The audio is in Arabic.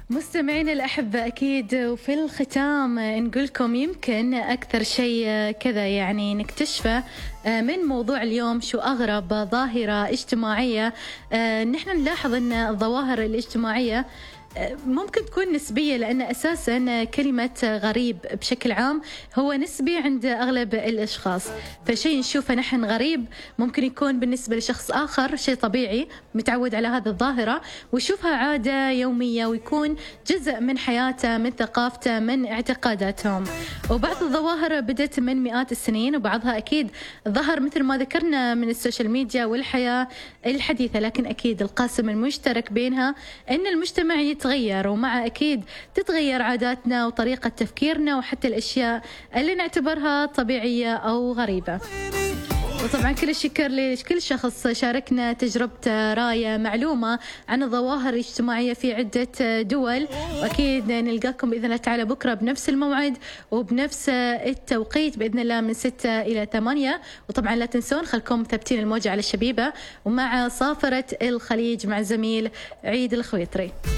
مستمعينا الأحبة، أكيد وفي الختام نقول لكم يمكن أكثر شيء كذا يعني نكتشفه من موضوع اليوم، شو أغرب ظاهرة اجتماعية نحن نلاحظ أن الظواهر الاجتماعية ممكن تكون نسبية، لأن أساساً كلمة غريب بشكل عام هو نسبي عند أغلب الأشخاص. فشيء نشوفه نحن غريب ممكن يكون بالنسبة لشخص آخر شيء طبيعي متعود على هذه الظاهرة ويشوفها عادة يومية ويكون جزء من حياته، من ثقافته، من اعتقاداتهم. وبعض الظواهر بدت من مئات السنين وبعضها أكيد ظهر مثل ما ذكرنا من السوشيال ميديا والحياة الحديثة، لكن أكيد القاسم المشترك بينها أن المجتمع يتغير، ومع أكيد تتغير عاداتنا وطريقة تفكيرنا وحتى الأشياء اللي نعتبرها طبيعية أو غريبة. وطبعا كل الشكر لكل شخص شاركنا تجربته، راية، معلومة عن الظواهر الاجتماعية في عدة دول. وأكيد نلقاكم بإذن الله تعالى بكرة بنفس الموعد وبنفس التوقيت بإذن الله من 6 إلى 8. وطبعا لا تنسون خلكم ثابتين الموجة على الشبيبة ومع صافرة الخليج مع زميل عيد الخويطري.